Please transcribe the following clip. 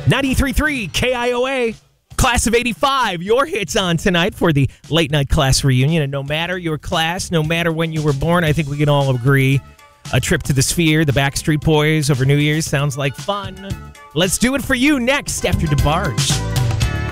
93.3 KIOA. Class of 85, your hits on tonight for the late night class reunion. And no matter your class, no matter when you were born, I think we can all agree a trip to the Sphere, the Backstreet Boys over New Year's sounds like fun. Let's do it for you next after DeBarge.